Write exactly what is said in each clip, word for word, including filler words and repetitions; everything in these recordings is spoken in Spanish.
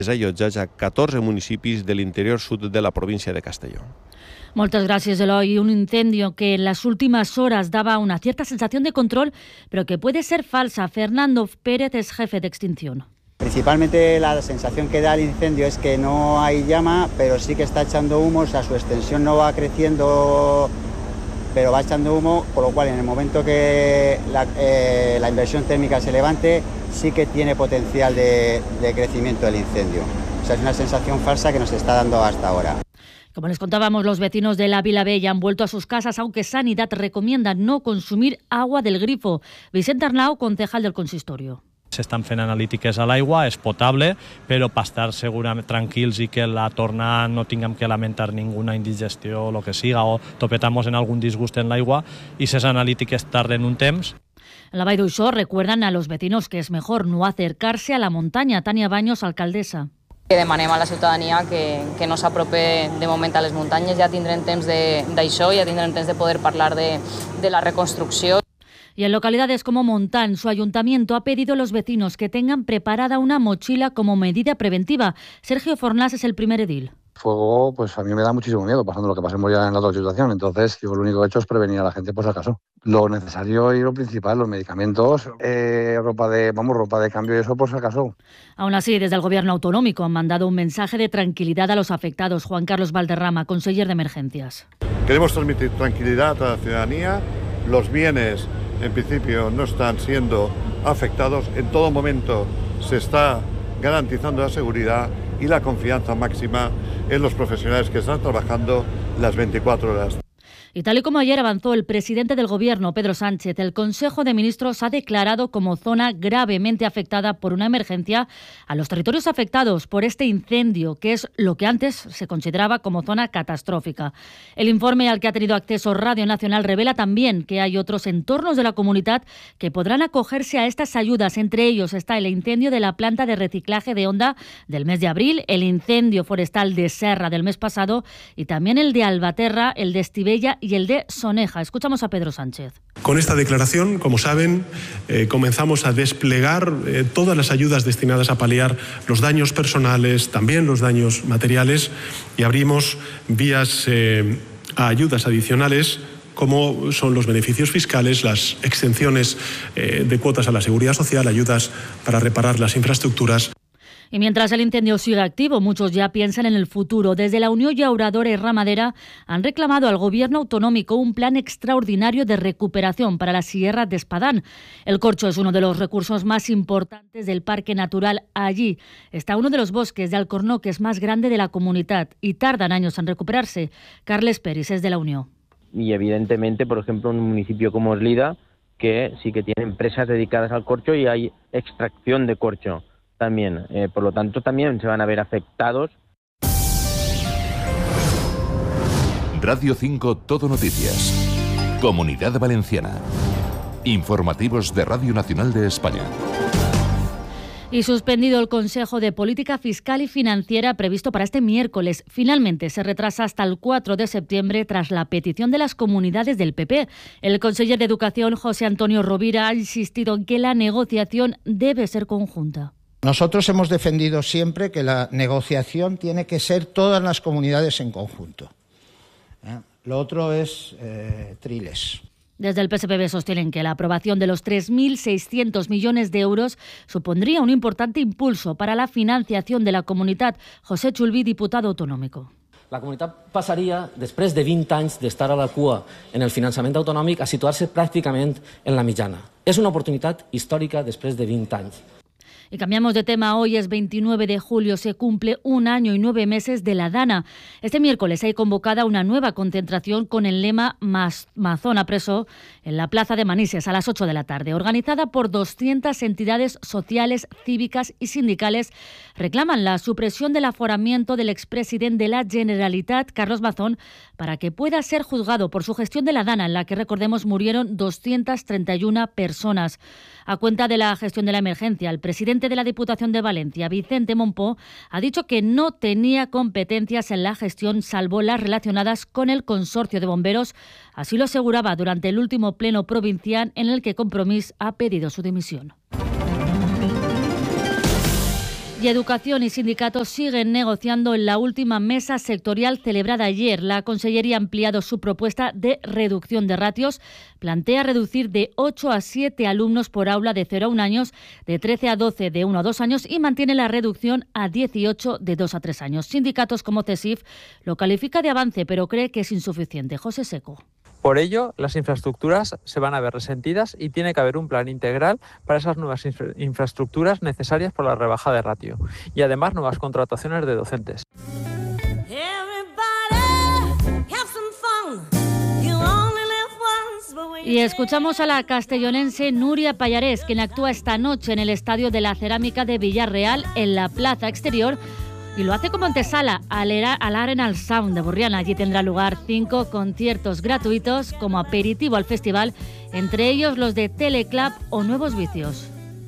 allotjats a catorze municipis de l'interior sud de la província de Castelló. Muchas gracias, Eloy. Un incendio que en las últimas horas daba una cierta sensación de control, pero que puede ser falsa. Fernando Pérez es jefe de extinción. Principalmente la sensación que da el incendio es que no hay llama, pero sí que está echando humo, o sea, su extensión no va creciendo, pero va echando humo, por lo cual en el momento que la, eh, la inversión térmica se levante, sí que tiene potencial de, de crecimiento del incendio. O sea, es una sensación falsa que nos está dando hasta ahora. Como les contábamos, los vecinos de la Vila Bella han vuelto a sus casas, aunque Sanidad recomienda no consumir agua del grifo. Vicente Arnau, concejal del consistorio. S'estan fent analítiques a l'aigua, és potable, però per estar segurament tranquils i que la tornada no tinguem que lamentar ninguna indigestió o el que siga, o topetamos en algun disgust en l'aigua, i ces analítiques tarden un temps. En la Vall d'Uixó recuerdan a los vecinos que es mejor no acercarse a la montaña. Tania Baños, alcaldesa. Demanem a la ciutadania que, que no s'aprope de moment a les muntanyes. Ja tindrem temps d'això, ja tindrem temps de poder parlar de, de la reconstrucció. Y en localidades como Montán, su ayuntamiento ha pedido a los vecinos que tengan preparada una mochila como medida preventiva. Sergio Fornás es el primer edil. Fuego, pues a mí me da muchísimo miedo, pasando lo que pasemos ya en la otra situación. Entonces, yo lo único que he hecho es prevenir a la gente por si acaso. Lo necesario y lo principal, los medicamentos, eh, ropa de, vamos, ropa de cambio y eso por si acaso. Aún así, desde el Gobierno autonómico han mandado un mensaje de tranquilidad a los afectados. Juan Carlos Valderrama, conseller de Emergencias. Queremos transmitir tranquilidad a la ciudadanía. Los bienes, en principio, no están siendo afectados. En todo momento se está garantizando la seguridad y la confianza máxima en los profesionales que están trabajando las veinticuatro horas. Y tal y como ayer avanzó el presidente del Gobierno, Pedro Sánchez, el Consejo de Ministros ha declarado como zona gravemente afectada por una emergencia a los territorios afectados por este incendio, que es lo que antes se consideraba como zona catastrófica. El informe al que ha tenido acceso Radio Nacional revela también que hay otros entornos de la comunidad que podrán acogerse a estas ayudas. Entre ellos está el incendio de la planta de reciclaje de Onda del mes de abril, el incendio forestal de Serra del mes pasado y también el de Albaterra, el de Estivella y el de Soneja. Escuchamos a Pedro Sánchez. Con esta declaración, como saben, eh, comenzamos a desplegar eh, todas las ayudas destinadas a paliar los daños personales, también los daños materiales, y abrimos vías eh, a ayudas adicionales como son los beneficios fiscales, las exenciones eh, de cuotas a la seguridad social, ayudas para reparar las infraestructuras. Y mientras el incendio sigue activo, muchos ya piensan en el futuro. Desde la Unión Llauradora y Ramadera han reclamado al Gobierno autonómico un plan extraordinario de recuperación para la Sierra de Espadán. El corcho es uno de los recursos más importantes del Parque Natural. Allí está uno de los bosques de alcornoques más grande de la comunidad y tardan años en recuperarse. Carles Peris es de la Unión. Y evidentemente, por ejemplo, en un municipio como Eslida, que sí que tiene empresas dedicadas al corcho y hay extracción de corcho también. Eh, por lo tanto, también se van a ver afectados. Radio cinco Todo Noticias. Comunidad Valenciana. Informativos de Radio Nacional de España. Y suspendido el Consejo de Política Fiscal y Financiera previsto para este miércoles. Finalmente se retrasa hasta el cuatro de septiembre tras la petición de las comunidades del P P. El conseller de Educación, José Antonio Rovira, ha insistido en que la negociación debe ser conjunta. Nosotros hemos defendido siempre que la negociación tiene que ser todas las comunidades en conjunto. ¿Eh? Lo otro es eh, triles. Desde el P S P B sostienen que la aprobación de los tres mil seiscientos millones de euros supondría un importante impulso para la financiación de la comunitat. José Chulví, diputado autonómico. La comunitat passaria, després de vint anys d'estar a la cua en el finançament autonòmic, a situar-se pràcticament en la mitjana. És una oportunitat històrica després de vint anys. Y cambiamos de tema. Hoy es veintinueve de julio, se cumple un año y nueve meses de la Dana. Este miércoles hay convocada una nueva concentración con el lema Mazona preso en la Plaza de Manises a las ocho de la tarde. Organizada por doscientas entidades sociales, cívicas y sindicales, reclaman la supresión del aforamiento del expresidente de la Generalitat, Carlos Mazón, para que pueda ser juzgado por su gestión de la Dana, en la que, recordemos, murieron doscientas treinta y una personas. A cuenta de la gestión de la emergencia, el presidente de la Diputación de Valencia, Vicente Mompó, ha dicho que no tenía competencias en la gestión salvo las relacionadas con el consorcio de bomberos. Así lo aseguraba durante el último pleno provincial en el que Compromís ha pedido su dimisión. Y Educación y sindicatos siguen negociando en la última mesa sectorial celebrada ayer. La Consellería ha ampliado su propuesta de reducción de ratios. Plantea reducir de ocho a siete alumnos por aula de cero a un años, de trece a doce de uno a dos años y mantiene la reducción a dieciocho de dos a tres años. Sindicatos como CESIF lo califica de avance, pero cree que es insuficiente. José Seco. Por ello, las infraestructuras se van a ver resentidas y tiene que haber un plan integral para esas nuevas infra- infraestructuras necesarias por la rebaja de ratio y además nuevas contrataciones de docentes. Y escuchamos a la castellonense Nuria Pallarés, quien actúa esta noche en el Estadio de la Cerámica de Villarreal en la plaza exterior. Y lo hace como antesala al, al Arenal Sound de Borriana. Allí tendrá lugar cinco conciertos gratuitos como aperitivo al festival, entre ellos los de Teleclub o Nuevos Vicios.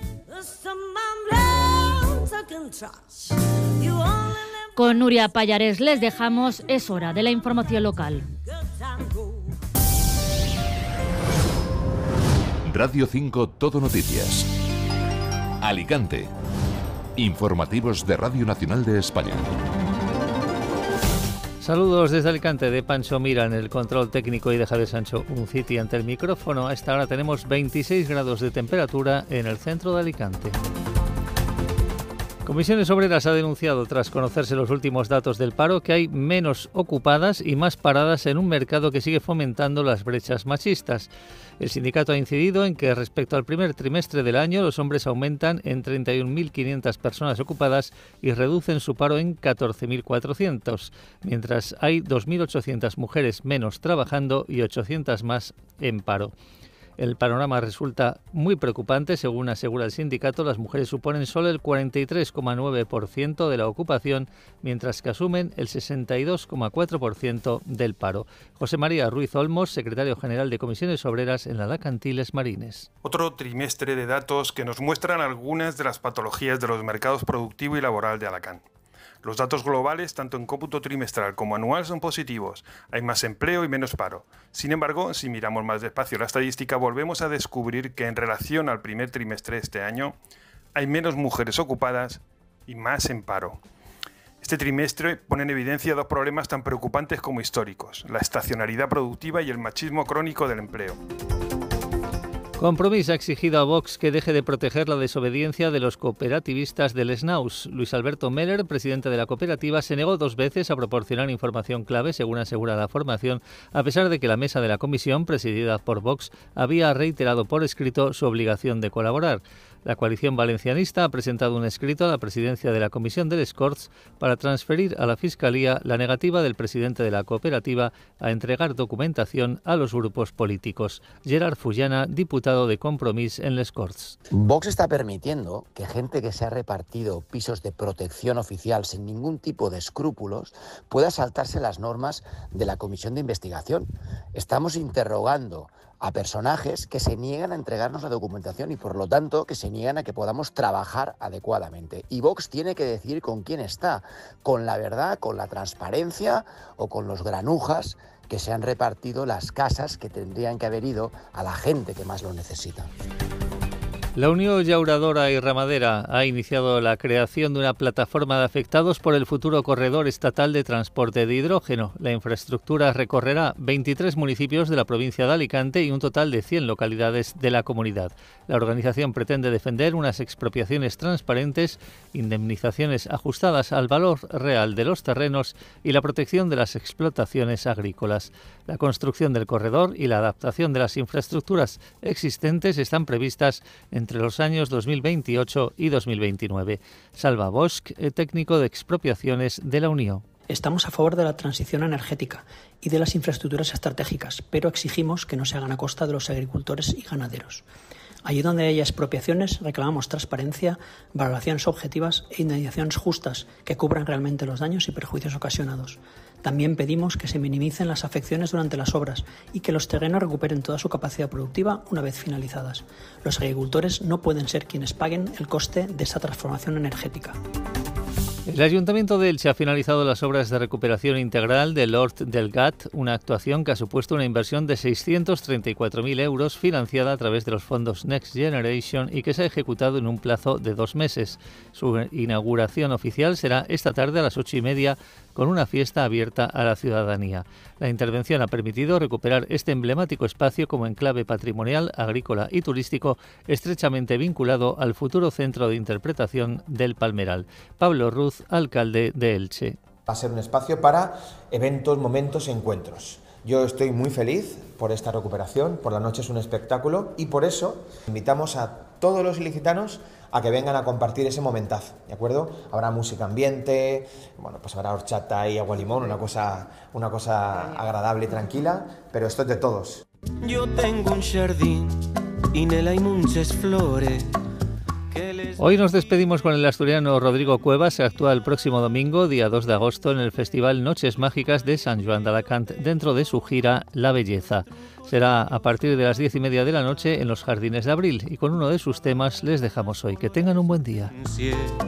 Con Nuria Pallarés les dejamos, es hora de la información local. Radio cinco Todo Noticias. Alicante. Informativos de Radio Nacional de España. Saludos desde Alicante, de Pancho Mira en el control técnico y de Javier Sancho Unciti ante el micrófono. A esta hora tenemos veintiséis grados de temperatura en el centro de Alicante. Comisiones Obreras ha denunciado, tras conocerse los últimos datos del paro, que hay menos ocupadas y más paradas en un mercado que sigue fomentando las brechas machistas. El sindicato ha incidido en que respecto al primer trimestre del año los hombres aumentan en treinta y un mil quinientas personas ocupadas y reducen su paro en catorce mil cuatrocientos, mientras hay dos mil ochocientas mujeres menos trabajando y ochocientas más en paro. El panorama resulta muy preocupante. Según asegura el sindicato, las mujeres suponen solo el cuarenta y tres coma nueve por ciento de la ocupación, mientras que asumen el sesenta y dos coma cuatro por ciento del paro. José María Ruiz Olmos, secretario general de Comisiones Obreras en la Lacantiles Marines. Otro trimestre de datos que nos muestran algunas de las patologías de los mercados productivo y laboral de Alacant. Los datos globales, tanto en cómputo trimestral como anual, son positivos. Hay más empleo y menos paro. Sin embargo, si miramos más despacio la estadística, volvemos a descubrir que en relación al primer trimestre de este año, hay menos mujeres ocupadas y más en paro. Este trimestre pone en evidencia dos problemas tan preocupantes como históricos: la estacionalidad productiva y el machismo crónico del empleo. Compromís ha exigido a Vox que deje de proteger la desobediencia de los cooperativistas del Snaus. Luis Alberto Meller, presidente de la cooperativa, se negó dos veces a proporcionar información clave, según asegura la formación, a pesar de que la mesa de la comisión, presidida por Vox, había reiterado por escrito su obligación de colaborar. La coalición valencianista ha presentado un escrito a la presidencia de la Comisión del Corts para transferir a la Fiscalía la negativa del presidente de la cooperativa a entregar documentación a los grupos políticos. Gerard Fullana, diputado de Compromís en Les Corts. Vox está permitiendo que gente que se ha repartido pisos de protección oficial sin ningún tipo de escrúpulos pueda saltarse las normas de la Comisión de Investigación. Estamos interrogando a personajes que se niegan a entregarnos la documentación y, por lo tanto, que se niegan a que podamos trabajar adecuadamente. Y Vox tiene que decidir con quién está, con la verdad, con la transparencia o con los granujas que se han repartido las casas que tendrían que haber ido a la gente que más lo necesita. La Unión Llauradora y Ramadera ha iniciado la creación de una plataforma de afectados por el futuro corredor estatal de transporte de hidrógeno. La infraestructura recorrerá veintitrés municipios de la provincia de Alicante y un total de cien localidades de la comunidad. La organización pretende defender unas expropiaciones transparentes, indemnizaciones ajustadas al valor real de los terrenos y la protección de las explotaciones agrícolas. La construcción del corredor y la adaptación de las infraestructuras existentes están previstas entre los años dos mil veintiocho y dos mil veintinueve. Salva Bosch, técnico de expropiaciones de la Unión. Estamos a favor de la transición energética y de las infraestructuras estratégicas, pero exigimos que no se hagan a costa de los agricultores y ganaderos. Allí donde haya expropiaciones, reclamamos transparencia, valoraciones objetivas e indemnizaciones justas que cubran realmente los daños y perjuicios ocasionados. También pedimos que se minimicen las afecciones durante las obras y que los terrenos recuperen toda su capacidad productiva una vez finalizadas. Los agricultores no pueden ser quienes paguen el coste de esta transformación energética. El Ayuntamiento de Elche ha finalizado las obras de recuperación integral del Hort del Gat, una actuación que ha supuesto una inversión de seiscientos treinta y cuatro mil euros financiada a través de los fondos Next Generation y que se ha ejecutado en un plazo de dos meses. Su inauguración oficial será esta tarde a las ocho y media con una fiesta abierta a la ciudadanía. La intervención ha permitido recuperar este emblemático espacio como enclave patrimonial, agrícola y turístico estrechamente vinculado al futuro centro de interpretación del Palmeral. Pablo Ruz, alcalde de Elche. Va a ser un espacio para eventos, momentos, encuentros. Yo estoy muy feliz por esta recuperación, por la noche es un espectáculo y por eso invitamos a todos los ilicitanos a que vengan a compartir ese momentazo, ¿de acuerdo? Habrá música ambiente, bueno, pues habrá horchata y agua limón, una cosa, una cosa agradable y tranquila, pero esto es de todos. Yo tengo un jardín y en él hay muchas flores. Hoy nos despedimos con el asturiano Rodrigo Cuevas. Se actúa el próximo domingo, día dos de agosto, en el Festival Noches Mágicas de San Joan de Alacant, dentro de su gira La Belleza. Será a partir de las diez y media de la noche en los Jardines de Abril y con uno de sus temas les dejamos hoy. Que tengan un buen día.